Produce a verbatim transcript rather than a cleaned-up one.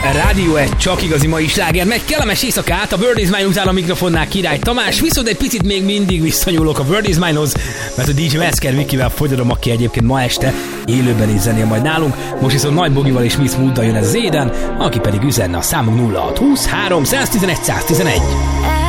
Rádió egy csak igazi mai sláger. Megy kellemes éjszakát, a Word is Mine után a mikrofonnál Király Tamás, viszont egy picit még mindig visszanyúlok a Word is Mine-hoz, mert a dé jé Metzger Mikivel folytatom, aki egyébként ma este élőben is zenél majd nálunk. Most viszont Nagy Bogival és Miss Mooddal jön ez az Éden, aki pedig üzenne a számunk nulla hat húsz három száztizenegy száztizenegy.